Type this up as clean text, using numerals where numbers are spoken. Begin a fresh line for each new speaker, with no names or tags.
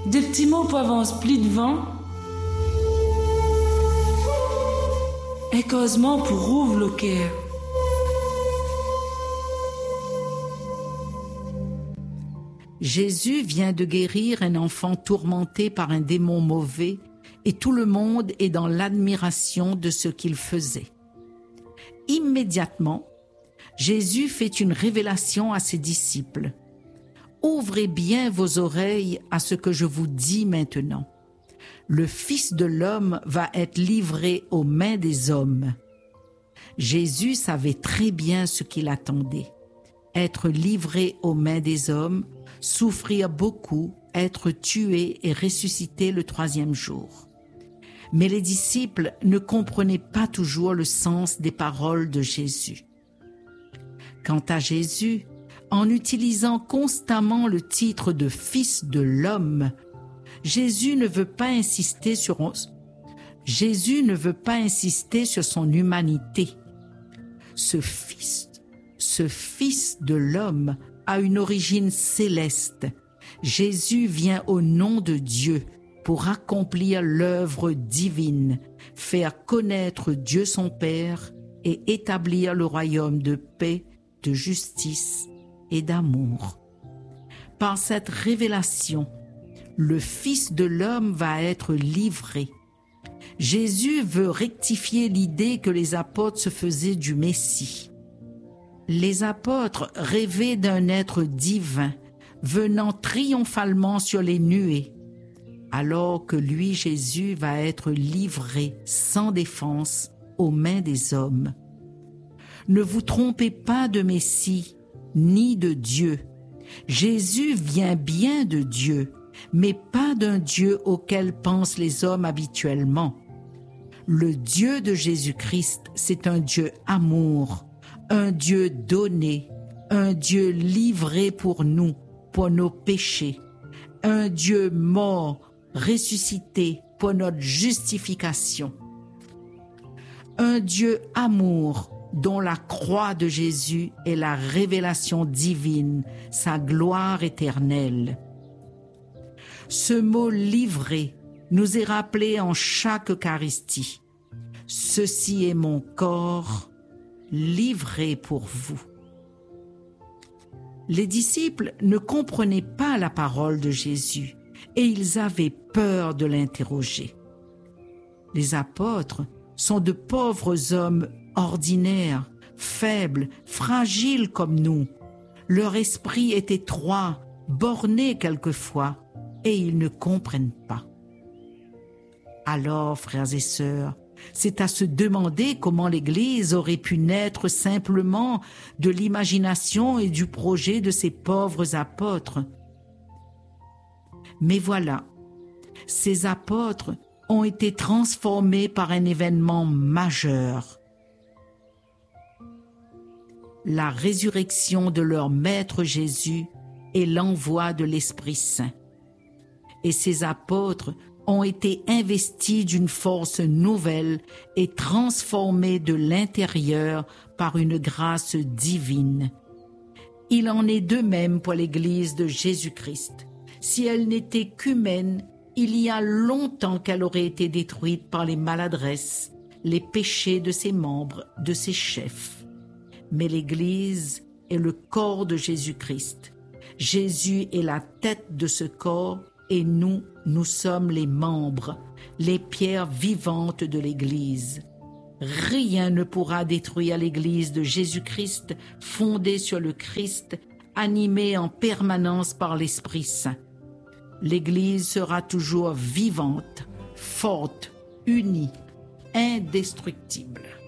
Des petits mots pour avance plus devant. Et causement pour ouvre le cœur.
Jésus vient de guérir un enfant tourmenté par un démon mauvais et tout le monde est dans l'admiration de ce qu'il faisait. Immédiatement, Jésus fait une révélation à ses disciples. « Ouvrez bien vos oreilles à ce que je vous dis maintenant. Le Fils de l'homme va être livré aux mains des hommes. » Jésus savait très bien ce qu'il attendait. Être livré aux mains des hommes, souffrir beaucoup, être tué et ressuscité le troisième jour. Mais les disciples ne comprenaient pas toujours le sens des paroles de Jésus. Quant à Jésus, en utilisant constamment le titre de Fils de l'homme, Jésus ne veut pas insister sur son humanité. Ce Fils de l'homme a une origine céleste. Jésus vient au nom de Dieu pour accomplir l'œuvre divine, faire connaître Dieu son Père et établir le royaume de paix, de justice et d'amour. Par cette révélation, le Fils de l'homme va être livré. Jésus veut rectifier l'idée que les apôtres se faisaient du Messie. Les apôtres rêvaient d'un être divin, venant triomphalement sur les nuées, alors que lui, Jésus, va être livré sans défense aux mains des hommes. Ne vous trompez pas de Messie, ni de Dieu. Jésus vient bien de Dieu, mais pas d'un Dieu auquel pensent les hommes habituellement. Le Dieu de Jésus-Christ, c'est un Dieu amour, un Dieu donné, un Dieu livré pour nous, pour nos péchés, un Dieu mort, ressuscité pour notre justification, un Dieu amour dont la croix de Jésus est la révélation divine, sa gloire éternelle. Ce mot « livré » nous est rappelé en chaque Eucharistie. Ceci est mon corps livré pour vous. Les disciples ne comprenaient pas la parole de Jésus et ils avaient peur de l'interroger. Les apôtres sont de pauvres hommes ordinaires, faibles, fragiles comme nous. Leur esprit est étroit, borné quelquefois, et ils ne comprennent pas. Alors, frères et sœurs, c'est à se demander comment l'Église aurait pu naître simplement de l'imagination et du projet de ces pauvres apôtres. Mais voilà, ces apôtres ont été transformés par un événement majeur. La résurrection de leur Maître Jésus et l'envoi de l'Esprit Saint. Et ces apôtres ont été investis d'une force nouvelle et transformés de l'intérieur par une grâce divine. Il en est de même pour l'Église de Jésus-Christ. Si elle n'était qu'humaine, il y a longtemps qu'elle aurait été détruite par les maladresses, les péchés de ses membres, de ses chefs. Mais l'Église est le corps de Jésus-Christ. Jésus est la tête de ce corps et nous sommes les membres, les pierres vivantes de l'Église. Rien ne pourra détruire l'Église de Jésus-Christ, fondée sur le Christ, animée en permanence par l'Esprit Saint. L'Église sera toujours vivante, forte, unie, indestructible.